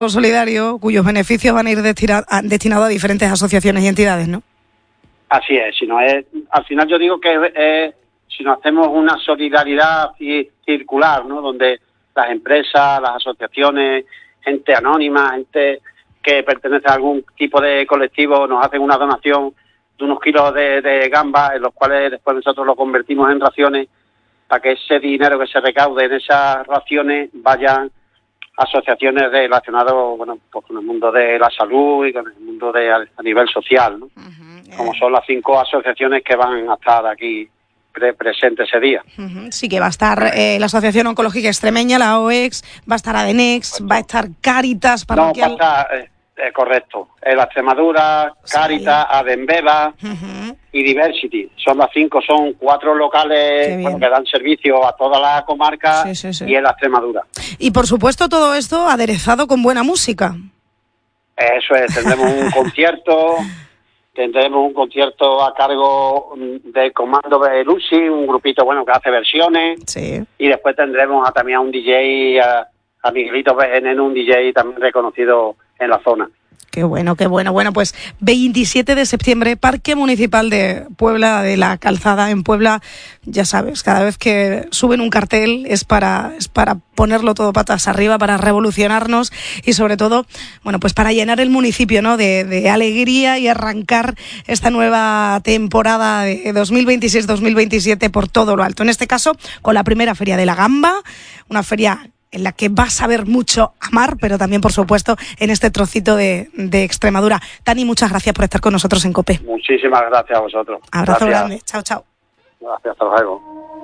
solidario cuyos beneficios van a ir destinados a diferentes asociaciones y entidades, ¿no? Así es, al final yo digo que si no hacemos una solidaridad circular, ¿no? Donde las empresas, las asociaciones, gente anónima, gente que pertenece a algún tipo de colectivo, nos hacen una donación de unos kilos de gambas, en los cuales después nosotros lo convertimos en raciones, para que ese dinero que se recaude en esas raciones vayan a asociaciones relacionadas, bueno, pues con el mundo de la salud y con el mundo a nivel social, ¿no? Como son las 5 asociaciones que van a estar aquí presentes ese día. Sí, que va a estar la Asociación Oncológica Extremeña, la OEX, va a estar ADENEX, va a estar Cáritas Parroquial. No, va a estar, correcto, la Extremadura, Cáritas, sí. Adenbeva y Diversity. Son las 5, son 4 locales que dan servicio a toda la comarca y en la Extremadura. Y por supuesto todo esto aderezado con buena música. Eso es, tendremos un concierto. Tendremos un concierto a cargo del Comando Belushi, un grupito que hace versiones. Sí. Y después tendremos también a un DJ, a Miguelito Veneno, un DJ también reconocido en la zona. Qué bueno, qué bueno. Bueno, pues 27 de septiembre, Parque Municipal de Puebla de la Calzada en Puebla. Ya sabes, cada vez que suben un cartel es para ponerlo todo patas arriba, para revolucionarnos y sobre todo, bueno, pues para llenar el municipio, ¿no? de alegría y arrancar esta nueva temporada de 2026-2027 por todo lo alto. En este caso, con la primera Feria de la Gamba, una feria en la que vas a ver mucho a mar, pero también, por supuesto, en este trocito de Extremadura. Tani, muchas gracias por estar con nosotros en COPE. Muchísimas gracias a vosotros. Abrazo grande. Chao, chao. Gracias, hasta luego.